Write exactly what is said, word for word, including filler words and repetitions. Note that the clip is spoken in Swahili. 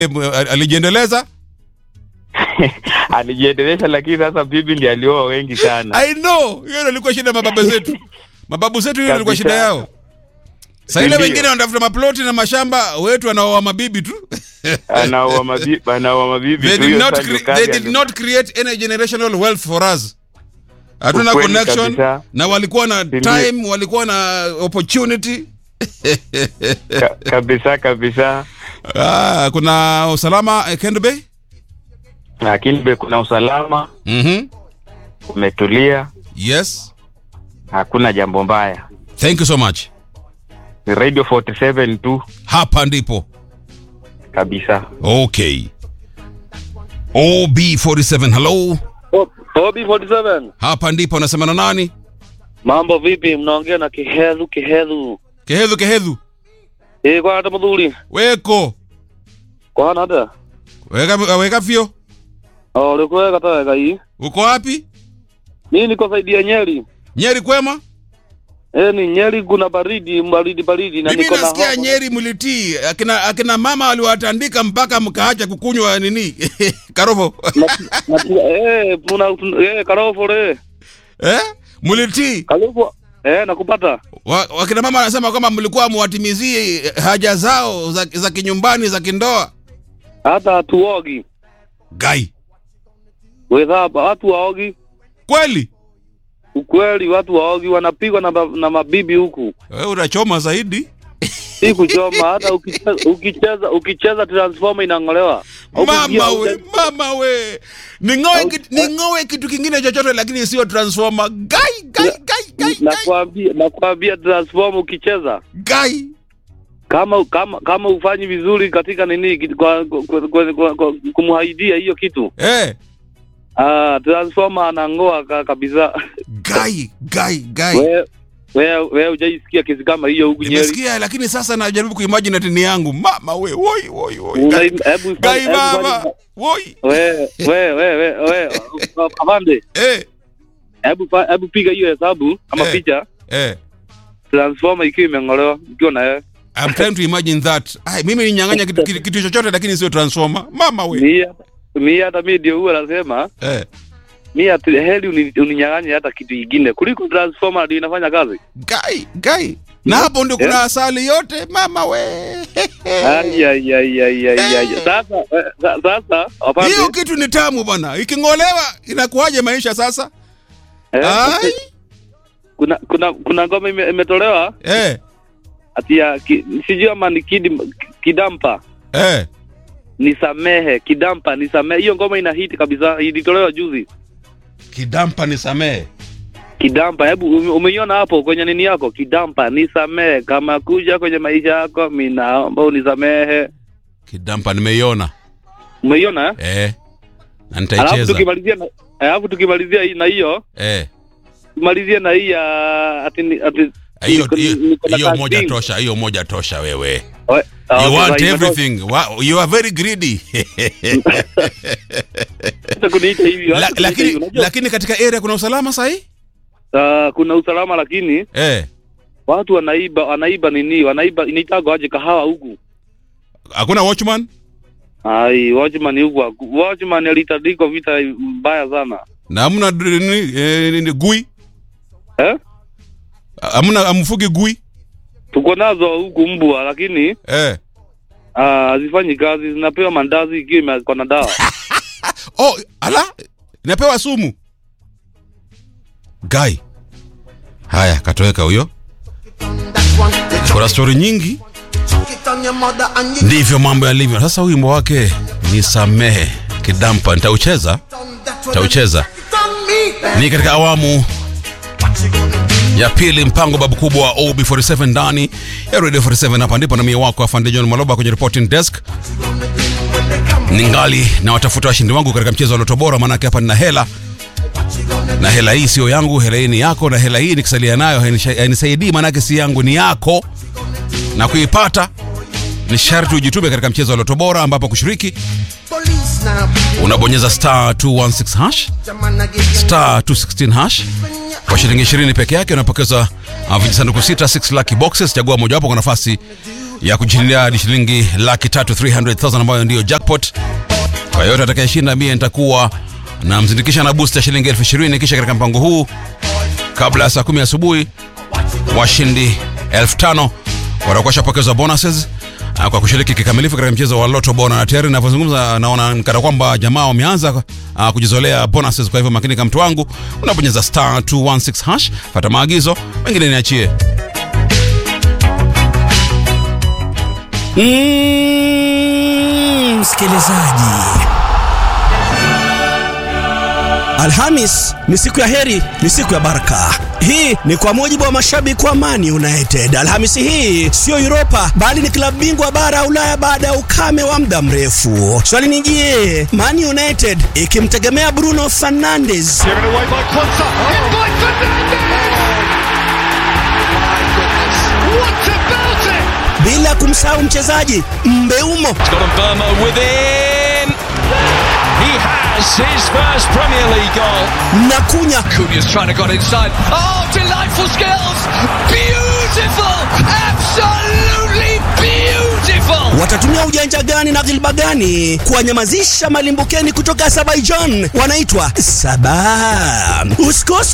alijiendeleza? Alijiendeleza, lakini sasa bibi ndiye alioa wengi sana. I know. Hiyo ilikuwa shida mababu zetu. Mababu zetu hiyo ilikuwa shida yao. Sasa ile wengine wanatafuta maploti na mashamba, wetu wanaoa mabibi tu. Anaoa mabibi, anaoa mabibi tu. They did not cre- they did not create any generational wealth for us. Hatuna connection kabisa. Na walikuwa na time, walikuwa na opportunity. Ka, kabisa kabisa. Ah, kuna usalama Kendube? Na Kendube kuna usalama. Mhm. Umetulia. Yes. Hakuna jambo mbaya. Thank you so much. Radio forty-seven tu. Hapa ndipo. Kabisa. Okay. O B forty-seven, hello. O B forty-seven. Hapa ndipo, nasema na nani? Mambo vipi? Mnaongea na Kihedhu Kihedhu. Kihedhu Kihedhu. Eh, kwa hata mdhuri. Weko. Kwa hata. Weka weka fio. Oh, leko kata gai. Uko wapi? Mimi niko saidi ya Nyeri. Nyeri kwema? Eh, ni Nyeri kuna baridi, baridi baridi na niko na. Mimi nasikia Nyeri mlitii. Akina akina mama waliwatandika mpaka mkaacha kukunywa nini? Karofo. Eh, tuna eh karofo le. Eh? Mlitii? Karofo. Eh, nakupata. Wa, wakina mama wanasema kwamba mlikuwa muwatimizie haja zao za, za kinyumbani za kindoa. Hata hatuogi. Gai. Wewe watu waogi? Kweli? Ukweli watu waogi wanapigwa na, na mabibi huku. Wewe unachoma zaidi. Si kuchoma, hata ukicheza ukicheza ukicheza transformer inangolewa. Mama we, mama we. Ningoe kitu, ningoe kitu kingine chochote lakini sio transformer. Gai, gai, gai, gai. Nakwambia, nakwambia transformer ukicheza. Gai. Kama kama kama ufanyi vizuri katika nini kwa, kwa, kwa, kwa, kwa kumhaidia hiyo kitu. Eh. Ah, transformer anangoa kabisa. Gai, gai, gai. Wewe wewe wewe hujaisikia kesi kama hiyo huku Nyeri? Nimesikia lakini sasa najaribu kuimagine tini yangu. Mama we, woi woi woi. Gai, gai mama. Woi. Wewe wewe wewe wewe afande. Eh. Hebu hebu piga hiyo hesabu kama eh. picha. Eh. Transformer ikiwa imengolewa, ikiwa na wewe. I'm trying to imagine that. Ai, mimi ninyang'anya kitu, kitu, kitu chochote lakini sio transformer. Mama we. Mimi mimi hata mimi ndio huwa nasema. Eh. Mimi hata heli uninyang'anya hata kitu kingine kuliko transformer ndio inafanya kazi. Gai, gai. Na hapo ndio kuna asali yote mama we. Ai ai ai ai ai. Sasa sasa apande. Hiyo kitu ni tamu bwana. Iking'olewa inakuaje maisha sasa? Ai. Kuna kuna kuna ngoma imetolewa? Eh. Atia ki, sijui ama ni kid, kidampa. Eh. Nisamehe, kidampa nisamehe. Hiyo ngoma ina hit kabisa, ilitolewa juzi. Kidampa nisamehe. Kidampa, hebu umeiona hapo kwenye nini yako? Kidampa nisamehe, kama kuja kwenye maisha yako mimi naomba unisamehe. Kidampa nimeiona. Umeiona? Eh. Na nitaicheza. Alafu tukimalizia na alafu tukimalizia hii na hiyo. Eh. Tumalizie na hii ati ati hiyo hiyo moja tosha, hiyo moja tosha wewe. We, uh, you want everything. Wow, you are very greedy. La, lakini lakini katika area kuna usalama sahi? Uh, kuna usalama lakini eh watu wanaiba wanaiba nini? Wanaiba inaitwa aje kahawa huku. Hakuna watchman? Ai, watchman huku. Watchman alitadiko vita mbaya sana. Na hamna nini eh, gui? Eh? Hamna amfugi gui? Tuko nazo huku mbwa lakini eh ah zifanyi kazi, zinapewa mandazi ikiwa iko na dawa. Oh, ala, inapewa sumu. Guy. Haya, katoweka huyo. Kuna story nyingi. Ndivyo mambo yalivyo. Sasa wimbo wake Nisamehe, Kidampa, nitaucheza. Nitaucheza. Ni katika awamu ya pili mpango babu kubwa wa O B forty-seven ndani ya Radio forty-seven. Hapa ndipo na mimi wako Afande John Maloba kwenye reporting desk. Ningali na watafuta washindi wangu katika mchezo wa Loto Bora, maana hapa nina hela. Na hela hii sio yangu, hela hii ni yako, na hela hii nikisalia nayo hainisaidii, maana si yangu ni yako. Na kuipata ni sharti ujitume katika mchezo wa Loto Bora, ambapo kushiriki unabonyeza star two one six hash star two one six hash. Kwa shilingi ishirini peke yake unapokeza uh, vijisanduku sita, six lucky boxes. Chagua moja wapo kwa nafasi ya kujishindia hadi shilingi laki tatu three hundred thousand ambayo ndio jackpot. Kwa yote atakayeshinda mie nitakuwa na mzindikisha na booster shilingi elfu ishirini. Kisha katika mpango huu kabla ya saa kumi asubuhi washindi elfu tano watakuwa shapokezwa bonuses kwa kushiriki kikamilifu katika mchezo wa Lotto Bona na tayari ninapozungumza naona nikana kwamba jamaa wameanza uh, kujizolea bonuses. Kwa hivyo makini kama mtu wangu, unabonyeza star two one six hash, fuata maagizo, wengine niachie. Mm, msikilizaji, Alhamis ni siku ya heri, ni siku ya baraka. Hii ni kwa mujibu wa mashabiki wa Man United. Alhamisi hii sio Europa bali ni klabu bingwa bara Ulaya baada ya ukame wa muda mrefu. Swali ni je, Man United ikimtegemea Bruno Fernandes bila kumsahau mchezaji Mbeumo He has his first Premier League goal. Nakunya Cunha's trying to get inside. Oh, delightful skills. Beautiful. Absolutely beautiful. watatumia ujanja gani na ghilba gani kuwanyamazisha malimbukeni kutoka Azerbaijan wanaitwa Sabah. Usikose